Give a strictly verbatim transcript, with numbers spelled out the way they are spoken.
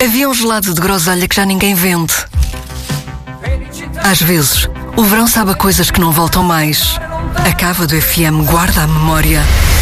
Havia um gelado de groselha que já ninguém vende. Às vezes, o verão sabe a coisas que não voltam mais. A cava do F M guarda a memória